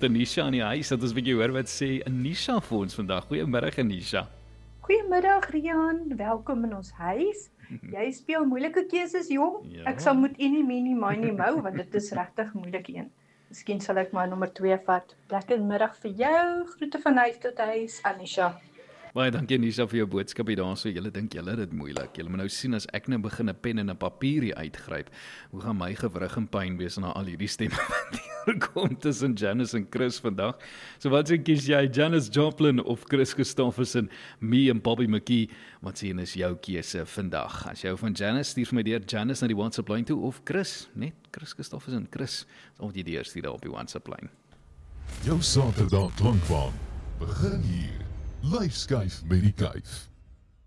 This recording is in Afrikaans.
met Anisha in die huis, dat ons 'n bietjie hoor wat sê Anisha vir ons vandag. Goeiemiddag Anisha. Goeiemiddag Rian, welkom in ons huis. Jy speel moeilike keuses jong. Ja. Ek sal moet enie, menie, miny, mou, want dit is regtig moeilik een. Miskien sal ek maar nommer 2 vat. Lekker middag vir jou. Groete van huis tot huis, Anisha. Baie dankie Anisha vir jou boodskap hier daarso. Julle dink julle het dit moeilik. Julle moet nou sien as ek nou begin 'n pen en 'n papier hier uitgryp, hoe gaan my gewrig en pyn wees na al hierdie stemme wat hier kom tussen Janice en Chris vandag. So wat sê kies jy, Janis Joplin of Chris Christofferson, me en Bobby McKee? Wat sien is jou keuse vandag? As jy van Janice stuur vir my deur Janice na die WhatsApp lyn toe of Chris, net Chris Christofferson, Chris, of die deur stuur daar op die WhatsApp lyn. Jou Saterdag klankbaan begin hier. Lyfskyf met die kuif.